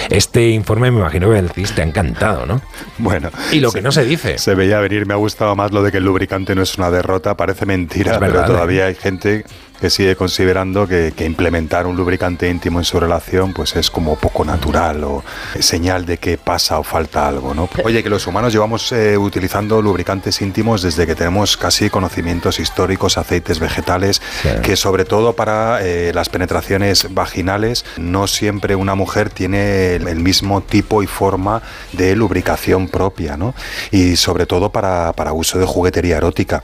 Este informe me imagino que el CIS te ha encantado, ¿no? Bueno. Y lo que no se dice. Se veía venir, me ha gustado más lo de que el lubricante no es una derrota, parece mentira, pero todavía hay gente que sigue considerando que implementar un lubricante íntimo en su relación pues es como poco natural o señal de que pasa o falta algo, ¿no? Oye, que los humanos llevamos utilizando lubricantes íntimos desde que tenemos casi conocimientos históricos, aceites vegetales, sí, que sobre todo para las penetraciones vaginales no siempre una mujer tiene el mismo tipo y forma de lubricación propia, ¿no? Y sobre todo para uso de juguetería erótica.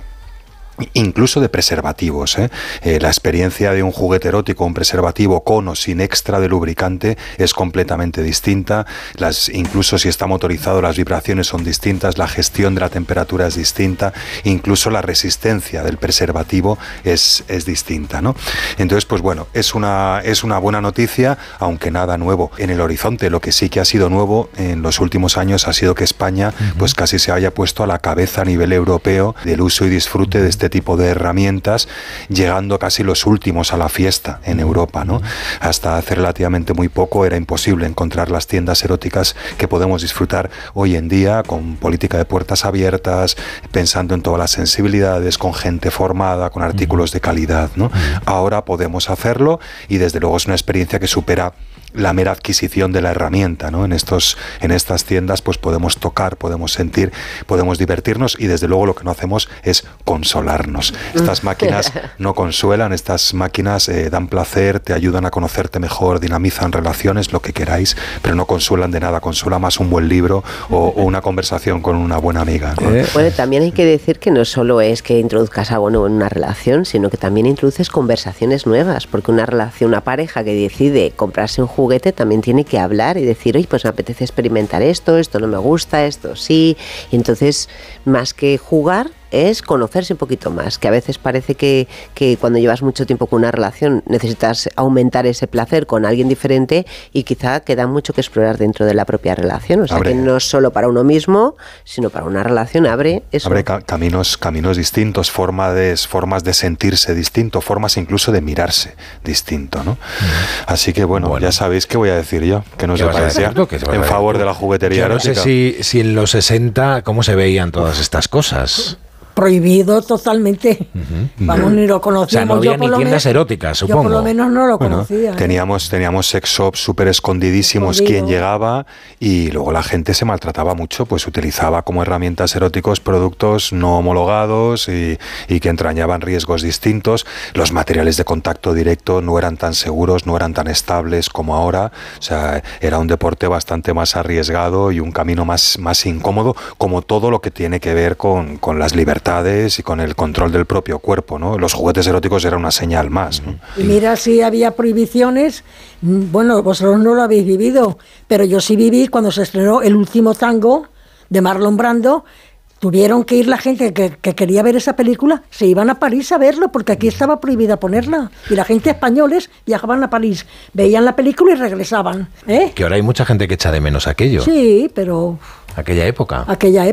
Incluso de preservativos, la experiencia de un juguete erótico, un preservativo con o sin extra de lubricante es completamente distinta. Incluso si está motorizado, las vibraciones son distintas, la gestión de la temperatura es distinta, incluso la resistencia del preservativo es distinta, ¿no? Entonces, pues bueno, es una buena noticia, aunque nada nuevo en el horizonte. Lo que sí que ha sido nuevo en los últimos años ha sido que España pues casi se haya puesto a la cabeza a nivel europeo del uso y disfrute de este tipo de herramientas, llegando casi los últimos a la fiesta en Europa, ¿no? Hasta hace relativamente muy poco era imposible encontrar las tiendas eróticas que podemos disfrutar hoy en día, con política de puertas abiertas, pensando en todas las sensibilidades, con gente formada, con artículos de calidad, ¿no? Ahora podemos hacerlo y desde luego es una experiencia que supera la mera adquisición de la herramienta, ¿no? En estas tiendas pues podemos tocar, podemos sentir, podemos divertirnos y desde luego lo que no hacemos es consolarnos. Estas máquinas no consuelan, estas máquinas dan placer, te ayudan a conocerte mejor, dinamizan relaciones, lo que queráis, pero no consuelan de nada, consuela más un buen libro o una conversación con una buena amiga, ¿no? Bueno, también hay que decir que no solo es que introduzcas algo nuevo en una relación, sino que también introduces conversaciones nuevas, porque una pareja que decide comprarse un juguete también tiene que hablar y decir, oye, pues me apetece experimentar esto no me gusta, esto sí, y entonces más que jugar es conocerse un poquito más, que a veces parece que cuando llevas mucho tiempo con una relación necesitas aumentar ese placer con alguien diferente y quizá queda mucho que explorar dentro de la propia relación, o sea que no es solo para uno mismo, sino para una relación abre eso. Abre caminos distintos, formas de sentirse distinto, formas incluso de mirarse distinto, ¿no? Así que bueno, ya sabéis qué voy a decir yo, que no se parecía en favor de la juguetería erótica. No sé si en los 60 cómo se veían todas estas cosas. Prohibido totalmente. Vamos, ni lo conocíamos. O sea, no había ni tiendas eróticas, supongo. Yo por lo menos no lo conocía. Teníamos sex shops súper escondidísimos quien llegaba y luego la gente se maltrataba mucho, pues utilizaba como herramientas eróticos productos no homologados y que entrañaban riesgos distintos. Los materiales de contacto directo no eran tan seguros, no eran tan estables como ahora. O sea, era un deporte bastante más arriesgado y un camino más incómodo, como todo lo que tiene que ver con las libertades y con el control del propio cuerpo, ¿no? Los juguetes eróticos eran una señal más, ¿no? Y mira, si había prohibiciones, bueno, vosotros no lo habéis vivido, pero yo sí viví cuando se estrenó El último tango de Marlon Brando. Tuvieron que ir la gente que quería ver esa película, se iban a París a verlo, porque aquí estaba prohibida ponerla. Y la gente españoles viajaban a París, veían la película y regresaban. Que ahora hay mucha gente que echa de menos aquello. Sí, pero... Aquella época,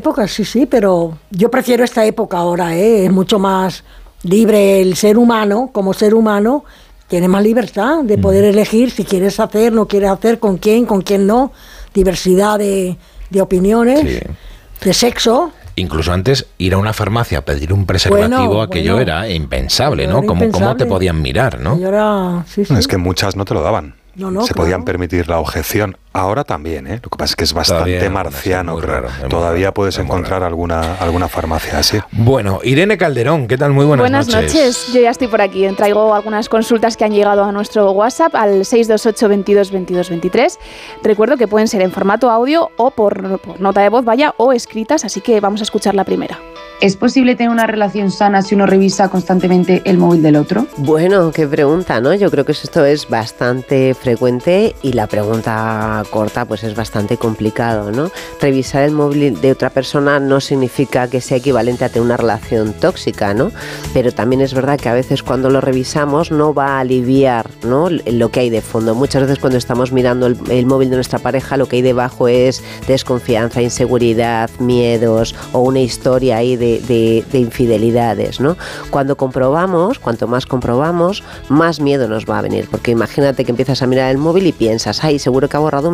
sí, pero yo prefiero esta época ahora, es mucho más libre el ser humano, como ser humano, tiene más libertad de poder elegir si quieres hacer, no quieres hacer, con quién no, diversidad de opiniones, de sexo. Incluso antes ir a una farmacia a pedir un preservativo, aquello era impensable, ¿no? ¿Cómo te podían mirar, no? Sí. Es que muchas no te lo daban. Se podían permitir la objeción. Ahora también, ¿eh? Lo que pasa es que es bastante marciano. Todavía puedes encontrar alguna farmacia así. Bueno, Irene Calderón, ¿qué tal? Muy buenas noches. Buenas noches, yo ya estoy por aquí. Traigo algunas consultas que han llegado a nuestro WhatsApp al 628 22 22 23. Recuerdo que pueden ser en formato audio o por nota de voz, o escritas, así que vamos a escuchar la primera. ¿Es posible tener una relación sana si uno revisa constantemente el móvil del otro? Bueno, qué pregunta, ¿no? Yo creo que esto es bastante frecuente y la pregunta corta pues es bastante complicado, ¿no? Revisar el móvil de otra persona no significa que sea equivalente a tener una relación tóxica, ¿no? Pero también es verdad que a veces cuando lo revisamos no va a aliviar, ¿no?, lo que hay de fondo. Muchas veces cuando estamos mirando el móvil de nuestra pareja, lo que hay debajo es desconfianza, inseguridad, miedos o una historia ahí de infidelidades, ¿no? Cuanto más comprobamos, más miedo nos va a venir, porque imagínate que empiezas a mirar el móvil y piensas, ay, seguro que ha borrado un